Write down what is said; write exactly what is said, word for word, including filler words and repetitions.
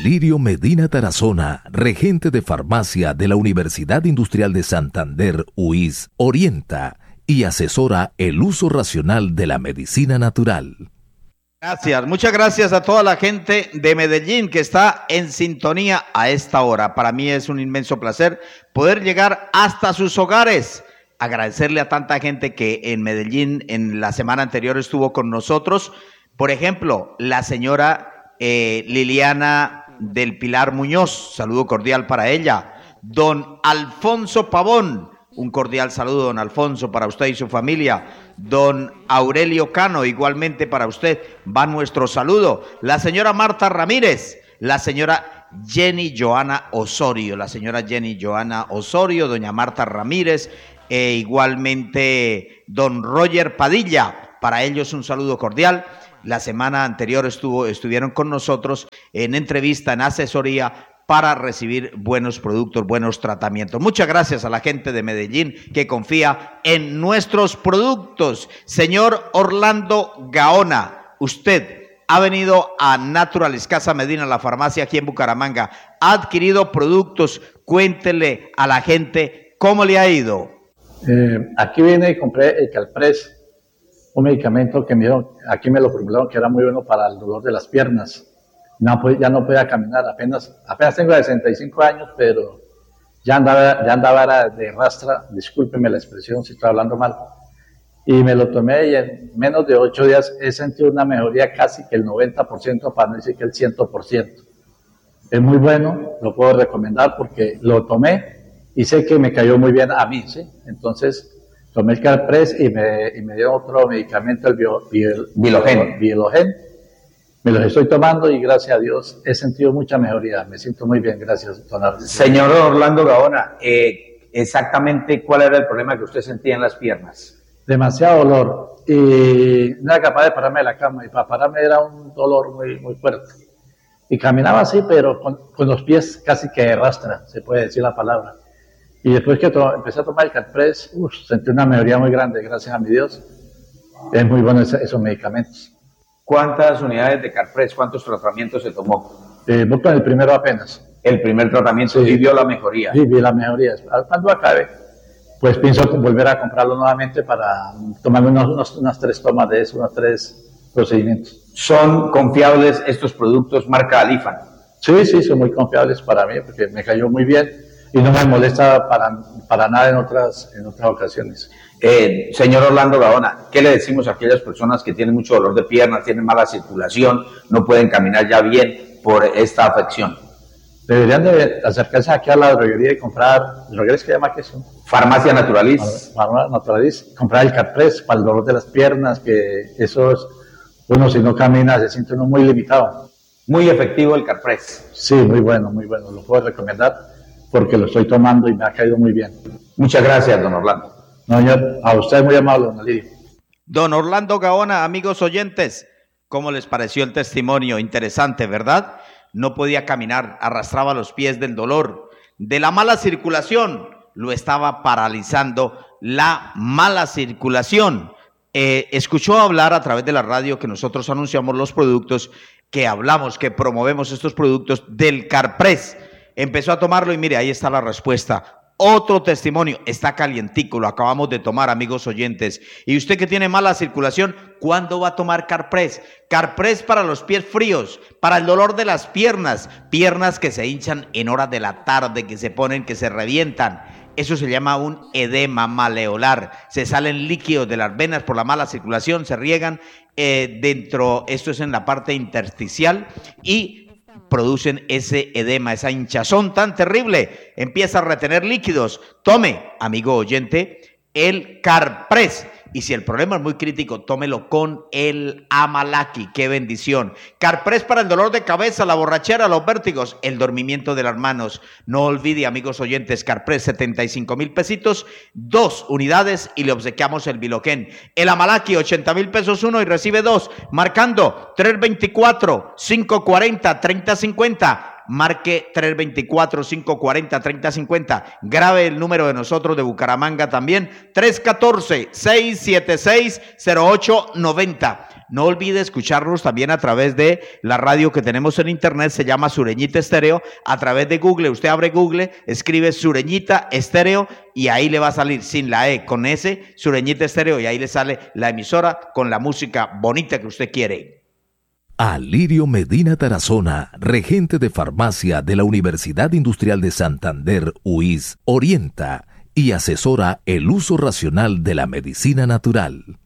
Alirio Medina Tarazona, regente de farmacia de la Universidad Industrial de Santander, U I S, orienta y asesora el uso racional de la medicina natural. Gracias, muchas gracias a toda la gente de Medellín que está en sintonía a esta hora. Para mí es un inmenso placer poder llegar hasta sus hogares. Agradecerle a tanta gente que en Medellín en la semana anterior estuvo con nosotros. Por ejemplo, la señora eh, Liliana del Pilar Muñoz, saludo cordial para ella. Don Alfonso Pavón, un cordial saludo, don Alfonso, para usted y su familia. Don Aurelio Cano, igualmente para usted, va nuestro saludo. La señora Marta Ramírez, la señora Jenny Joana Osorio, la señora Jenny Joana Osorio, doña Marta Ramírez, e igualmente don Roger Padilla, para ellos un saludo cordial. La semana anterior estuvo, estuvieron con nosotros en entrevista, en asesoría, para recibir buenos productos, buenos tratamientos. Muchas gracias a la gente de Medellín que confía en nuestros productos. Señor Orlando Gaona, usted ha venido a Naturalis Casa Medina, la farmacia aquí en Bucaramanga, ha adquirido productos, cuéntele a la gente cómo le ha ido. Eh, aquí vine y compré el Calpres, un medicamento que me dieron, aquí me lo formularon que era muy bueno para el dolor de las piernas. No, ya no podía caminar, apenas, apenas tengo sesenta y cinco años, pero ya andaba, ya andaba de rastra, discúlpeme la expresión si estoy hablando mal, y me lo tomé y en menos de ocho días he sentido una mejoría casi que el noventa por ciento, para no decir que el cien por ciento. Es muy bueno, lo puedo recomendar porque lo tomé y sé que me cayó muy bien a mí, ¿sí? Entonces tomé el Calpres y me, y me dio otro medicamento, el bio, bio, Bilogen. Bilogen. Me los estoy tomando y gracias a Dios he sentido mucha mejoría. Me siento muy bien, gracias, don Arnaldo. Señor Orlando Gaona, eh, exactamente cuál era el problema que usted sentía en las piernas. Demasiado dolor y no era capaz de pararme de la cama y para pararme era un dolor muy, muy fuerte. Y caminaba así, pero con, con los pies casi que de rastra, se puede decir la palabra. Y después que to- empecé a tomar el Calpres, uf, sentí una mejoría muy grande, gracias a mi Dios. Es muy bueno ese, esos medicamentos. ¿Cuántas unidades de Calpres, cuántos tratamientos se tomó? Eh, voy con el primero apenas. El primer tratamiento, Sí. sí vio la mejoría. Sí, vi la mejoría. Cuando acabe, pues pienso volver a comprarlo nuevamente para tomarme unos, unos, unas tres tomas de eso, unos tres procedimientos. ¿Son confiables estos productos marca Alifan? Sí, sí, son muy confiables para mí porque me cayó muy bien y no me molesta para, para nada en otras, en otras ocasiones. Eh, señor Orlando Gaona, ¿qué le decimos a aquellas personas que tienen mucho dolor de piernas, tienen mala circulación, no pueden caminar ya bien por esta afección? Deberían de acercarse aquí a la droguería y comprar, ¿droguerías que llama que son? Farmacia Naturalis. Farmacia Naturalis, comprar el Calpres para el dolor de las piernas, que eso es, uno si no camina se siente uno muy limitado. Muy efectivo el Calpres. Sí, muy bueno, muy bueno, lo puedo recomendar porque lo estoy tomando y me ha caído muy bien. Muchas gracias, don Orlando. No, yo, a usted muy amable, don Alirio. Don Orlando Gaona, amigos oyentes, ¿cómo les pareció el testimonio? Interesante, ¿verdad? No podía caminar, arrastraba los pies del dolor, de la mala circulación, lo estaba paralizando la mala circulación. Eh, escuchó hablar a través de la radio que nosotros anunciamos los productos, que hablamos, que promovemos estos productos del Calpres. Empezó a tomarlo y mire, ahí está la respuesta. Otro testimonio, está calientico, lo acabamos de tomar, amigos oyentes. Y usted que tiene mala circulación, ¿cuándo va a tomar Calpres? Calpres para los pies fríos, para el dolor de las piernas, piernas que se hinchan en horas de la tarde, que se ponen, que se revientan. Eso se llama un edema maleolar. Se salen líquidos de las venas por la mala circulación, se riegan eh, dentro, esto es en la parte intersticial y producen ese edema, esa hinchazón tan terrible, empieza a retener líquidos. Tome, amigo oyente, el Calpres. Y si el problema es muy crítico, tómelo con el Amalaki. ¡Qué bendición! Calpres para el dolor de cabeza, la borrachera, los vértigos, el dormimiento de las manos. No olvide, amigos oyentes, Calpres, setenta y cinco mil pesitos, dos unidades y le obsequiamos el Bilogen. El Amalaki, ochenta mil pesos uno y recibe dos, marcando tres veinticuatro, cinco cuarenta, treinta cincuenta. Marque tres veinticuatro, cinco cuarenta, treinta cincuenta. Grabe el número de nosotros de Bucaramanga también, tres uno cuatro, seis siete seis, cero ocho nueve cero. No olvide escucharnos también a través de la radio que tenemos en internet, se llama Sureñita Estéreo, a través de Google. Usted abre Google, escribe Sureñita Estéreo y ahí le va a salir sin la E, con S, Sureñita Estéreo, y ahí le sale la emisora con la música bonita que usted quiere. Alirio Medina Tarazona, regente de farmacia de la Universidad Industrial de Santander, U I S, orienta y asesora el uso racional de la medicina natural.